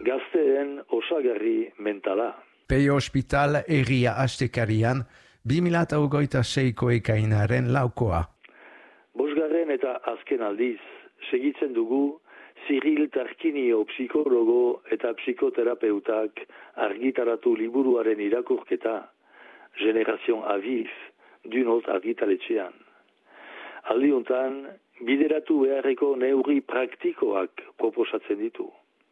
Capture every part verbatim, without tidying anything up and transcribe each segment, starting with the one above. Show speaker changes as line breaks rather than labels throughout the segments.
gazteen osagarri mentala.
Peio Hospital erria astekarian, bi mila hogeita seiko ekainaren laukoa.
Bosgarren eta azken aldiz, segitzen dugu, Cyril Tarquinio psikologo eta psikoterapeutak argitaratu liburuaren irakurketa, Generation Aviv, Dunoz argitaletxean. Aldiuntan, bideratu beharreko neurri praktikoak proposatzen ditu.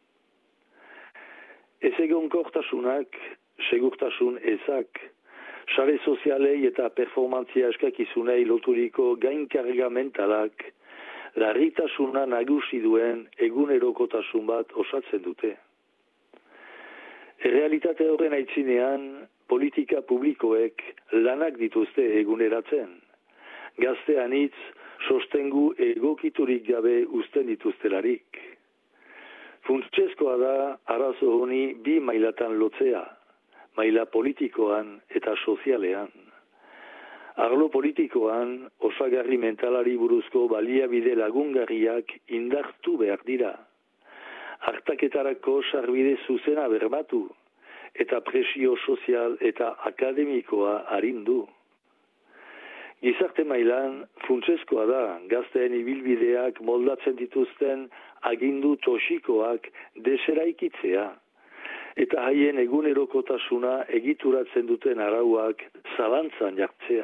Ez egonkortasunak, segurtasun ezak, sare sozialei eta performantzia eskakizunei loturiko gainkarga mentalak, larritasuna nagusi duen egunerokotasun bat osatzen dute. Errealitate horren aitzinean, politika publikoek lanak dituzte eguneratzen. Gazte anitz, sostengu egokiturik gabe uzten dituztelarik. Funtsezkoa da arazo honi bi mailatan lotzea, maila politikoan eta sozialean. Arlo politikoan, osagarri mentalari buruzko baliabide lagungarriak indartu behar dira. Hartaketarako sarbide zuzena bermatu, eta presio sozial eta akademikoa arindu. Gizarte mailan, funtsezkoa da, gazteen ibilbideak moldatzen dituzten agindu toxikoak deseraikitzea, eta haien egunerokotasuna egituratzen duten arauak zalantzan jartzea.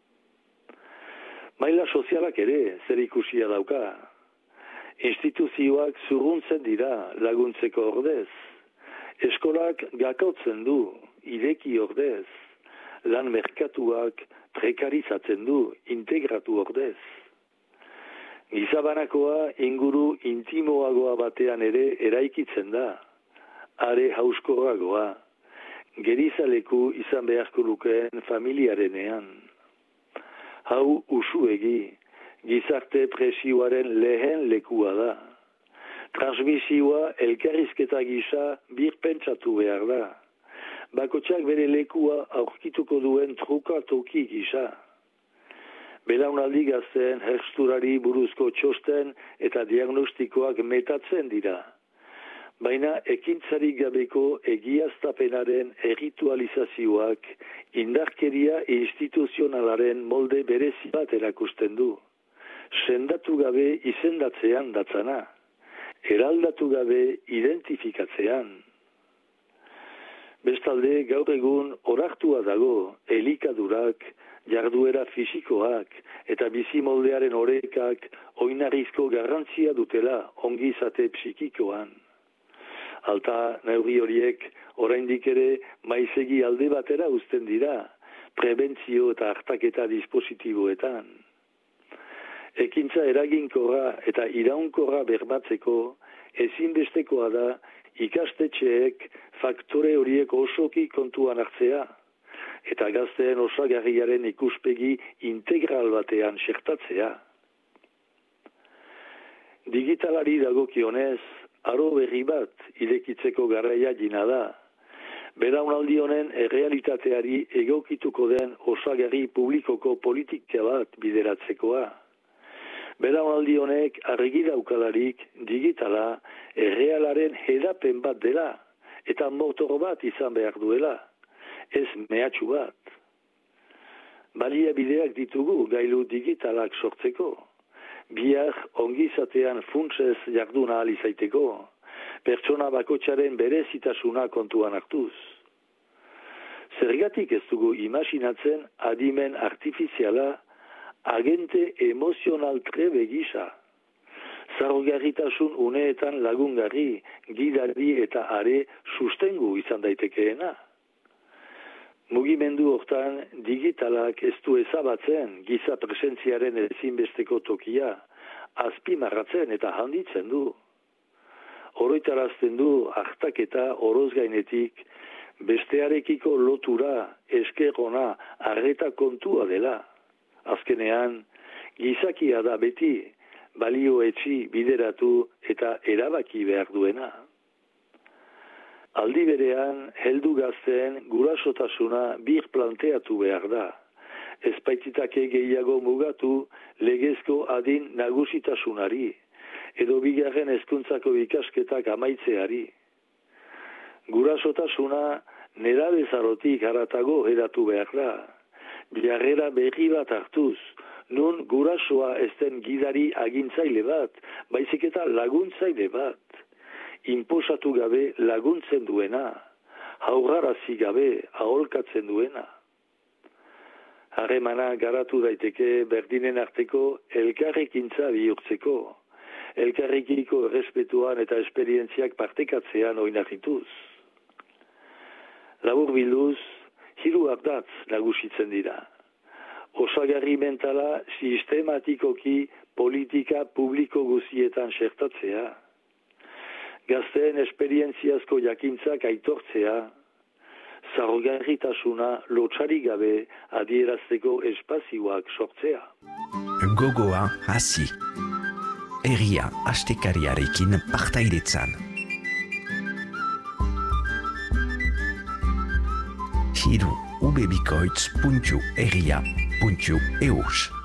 Maila sozialak ere zer ikusia dauka. Instituzioak zurruntzen dira laguntzeko ordez. Eskolak gakautzen du, ireki ordez. Lan merkatuak prekarizatzen du, integratu ordez. Gizabanakoa inguru intimoagoa batean ere eraikitzen da. Are hauskorragoa, gerizaleku izan beharko lukeen familiarenean. Hau usuegi, gizarte presioaren lehen lekua da. Transmisioa elkarrizketa gisa birpentsatu behar da. Bakotxak bere lekua aurkituko duen trukatoki gisa. Belaunaldi gazten hersturari buruzko txosten eta diagnostikoak metatzen dira. Baina ekintzarik gabeko egiaztapenaren erritualizazioak indarkeria instituzionalaren molde berezi bat erakusten du. Sendatu gabe izendatzean datzana, eraldatu gabe identifikatzean. Bestalde, gaur egun orartua dago elikadurak, jarduera fisikoak eta bizimoldearen orekak oinarrizko garrantzia dutela ongizate psikikoan. Alta neurri horiek oraindik ere maizegi alde batera uzten dira, prebentzio eta hartaketa dispositiboetan. Ekintza eraginkorra eta iraunkorra bermatzeko ezinbestekoa da ikastetxeek faktore horiek osoki kontuan hartzea eta gazteen osagarriaren ikuspegi integral batean xertatzea. Digitalari dagokionez, aro berri bat irekitzeko garraia jina da. Belaunaldi honen errealitateari egokituko den osagarri publikoko politika bat bideratzekoa. Belaunaldi honek argi daukalarik digitala errealaren hedapen bat dela eta motor bat izan behar duela, ez mehatxu bat. Baliabideak ditugu gailu digitalak sortzeko. Bihar ongizatean funtsez jarduna ahal izaiteko, pertsona bakotxaren berezitasuna kontuan hartuz. Zergatik ez dugu imaginatzen adimen artifiziala agente emozional trebe gisa. Zarrogarritasun uneetan lagungarri, gidari eta are sustengu izan daitekeena. Mugimendu hortan digitalak ez du ezabatzen giza presentziaren ezinbesteko tokia, azpimarratzen eta handitzen du. Oroitarazten du hartaketa oroz gainetik, bestearekiko lotura, eskerona, arreta kontua dela. Azkenean, gizakia da beti, balio etxi bideratu eta erabaki behar duena. Aldi berean, heldu gazteen gurasotasuna bir planteatu behar da. Ezpaititake gehiago mugatu legezko adin nagusitasunari, edo bigarren hezkuntzako ikasketak amaitzeari. Gurasotasuna nerabezarotik haratago eratu behar da. Jarrera berri bat hartuz, nun gurasoa ez den gidari agintzaile bat, baizik eta laguntzaile bat. Inposatu gabe laguntzen duena, haurrarazi gabe aholkatzen duena. Harremana garatu daiteke berdinen arteko elkarrekintza bihurtzeko, elkarrekiko errespetuan eta esperientziak partekatzean oinarrituz. Labur bilduz, hiru ardatz nagusitzen dira. Osagarri mentala sistematikoki politika publiko guzietan sertatzea, gazteen esperientziazko jakintzak aitortzea, zaurgarritasuna lotxari gabe adierazteko espazioak sortzea.
Gogoa hasi. Herria astekariarekin partaidetzan. Hiru ubebikoitz puntu herria puntu eus